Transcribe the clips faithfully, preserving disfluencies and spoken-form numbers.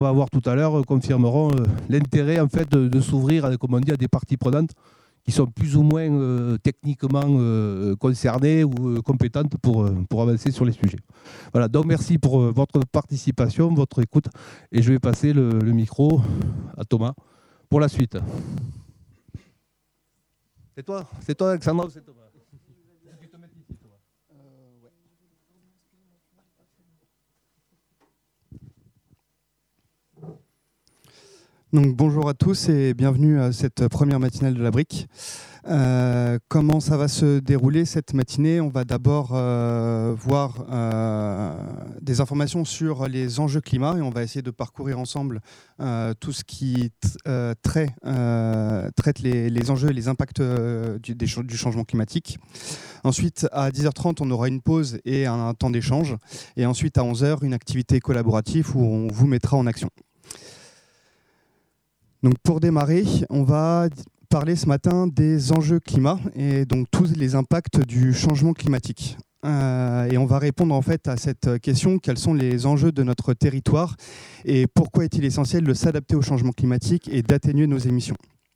On va voir tout à l'heure, confirmeront euh, l'intérêt en fait de, de s'ouvrir, à, comme on dit, à des parties prenantes qui sont plus ou moins euh, techniquement euh, concernées ou euh, compétentes pour, euh, pour avancer sur les sujets. Voilà, donc merci pour euh, votre participation, votre écoute, et je vais passer le, le micro à Thomas pour la suite. C'est toi, c'est toi Alexandra ou c'est Thomas? Donc, bonjour à tous et bienvenue à cette première matinale de la brique. Euh, comment ça va se dérouler cette matinée? On va d'abord euh, voir euh, des informations sur les enjeux climat et on va essayer de parcourir ensemble euh, tout ce qui euh, trait, euh, traite les, les enjeux et les impacts euh, du, des, du changement climatique. Ensuite, à dix heures trente, on aura une pause et un temps d'échange. Et ensuite, à onze heures, une activité collaborative où on vous mettra en action. Donc pour démarrer, on va parler ce matin des enjeux climat et donc tous les impacts du changement climatique. Euh, et on va répondre en fait à cette question, quels sont les enjeux de notre territoire et pourquoi est-il essentiel de s'adapter au changement climatique et d'atténuer nos émissions.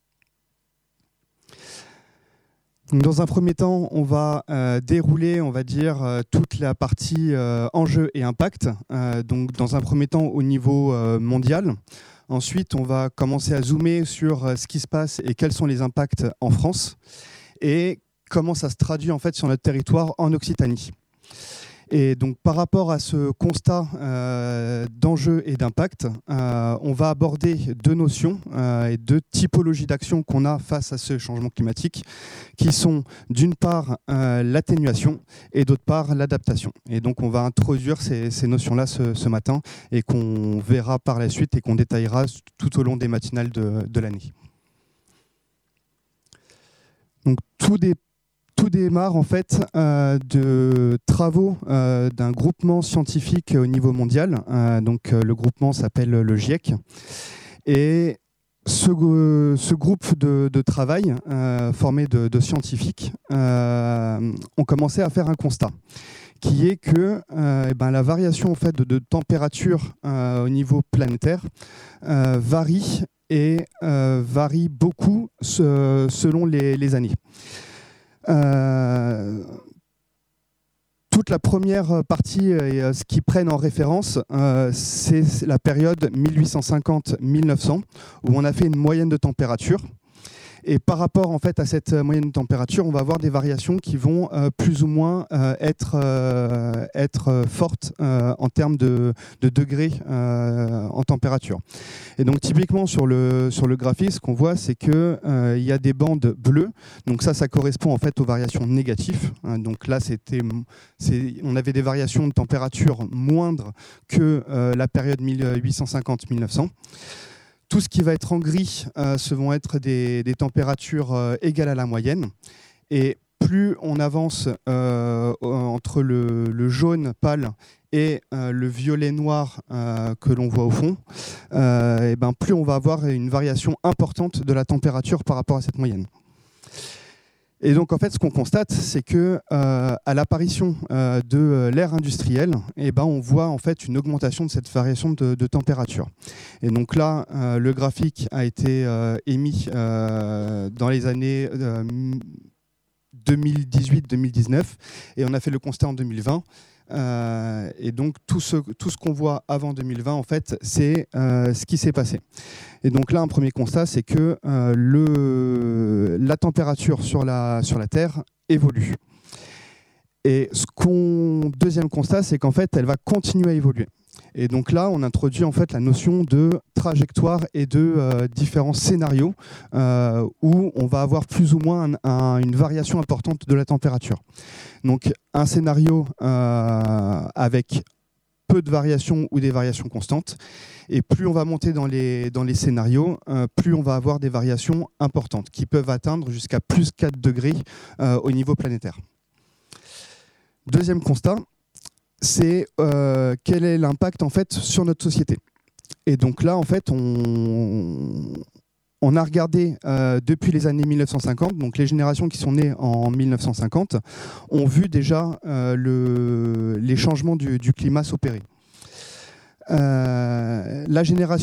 Donc dans un premier temps, on va euh, dérouler, on va dire, euh, toute la partie euh, enjeux et impacts. Euh, donc dans un premier temps au niveau euh, mondial. Ensuite, on va commencer à zoomer sur ce qui se passe et quels sont les impacts en France et comment ça se traduit en fait sur notre territoire en Occitanie. Et donc, par rapport à ce constat euh, d'enjeux et d'impact, euh, on va aborder deux notions euh, et deux typologies d'actions qu'on a face à ce changement climatique, qui sont d'une part euh, l'atténuation et d'autre part l'adaptation. Et donc, on va introduire ces, ces notions-là ce, ce matin et qu'on verra par la suite et qu'on détaillera tout au long des matinales de, de l'année. Donc, tout des Tout démarre en fait euh, de travaux euh, d'un groupement scientifique au niveau mondial. Euh, donc euh, le groupement s'appelle le GIEC. Et ce, euh, ce groupe de, de travail euh, formé de, de scientifiques euh, ont commencé à faire un constat, qui est que euh, eh ben, la variation en fait, de, de température euh, au niveau planétaire euh, varie et euh, varie beaucoup ce, selon les, les années. Euh, toute la première partie, et ce qu'ils prennent en référence, euh, c'est la période mille huit cent cinquante à mille neuf cents, où on a fait une moyenne de température. Et par rapport en fait, à cette moyenne de température, on va avoir des variations qui vont euh, plus ou moins euh, être, euh, être fortes euh, en termes de, de degrés euh, en température. Et donc typiquement sur le, sur le graphique, ce qu'on voit, c'est qu'il euh, y a des bandes bleues. Donc ça, ça correspond en fait aux variations négatives. Hein, donc là, c'était, c'est, on avait des variations de température moindres que euh, la période mille huit cent cinquante à mille neuf cents. Tout ce qui va être en gris, euh, ce vont être des, des températures euh, égales à la moyenne. Et plus on avance euh, entre le, le jaune pâle et euh, le violet noir euh, que l'on voit au fond, euh, et ben plus on va avoir une variation importante de la température par rapport à cette moyenne. Et donc, en fait, ce qu'on constate, c'est que euh, à l'apparition euh, de l'ère industrielle, eh ben, on voit en fait une augmentation de cette variation de, de température. Et donc là, euh, le graphique a été euh, émis euh, dans les années euh, deux mille dix-huit deux mille dix-neuf, et on a fait le constat en deux mille vingt. Euh, et donc tout ce, tout ce qu'on voit avant deux mille vingt, en fait, c'est euh, ce qui s'est passé. Et donc là, un premier constat, c'est que euh, le, la température sur la, sur la Terre évolue. Et ce qu'on, deuxième constat, c'est qu'en fait, elle va continuer à évoluer. Et donc là, on introduit en fait la notion de trajectoire et de euh, différents scénarios euh, où on va avoir plus ou moins un, un, une variation importante de la température. Donc un scénario euh, avec peu de variations ou des variations constantes. Et plus on va monter dans les, dans les scénarios, euh, plus on va avoir des variations importantes qui peuvent atteindre jusqu'à plus quatre degrés euh, au niveau planétaire. Deuxième constat, c'est euh, quel est l'impact en fait sur notre société. Et donc là, en fait, on, on a regardé euh, depuis les années mille neuf cent cinquante, donc les générations qui sont nées en mille neuf cent cinquante ont vu déjà euh, le, les changements du, du climat s'opérer. Euh, la génération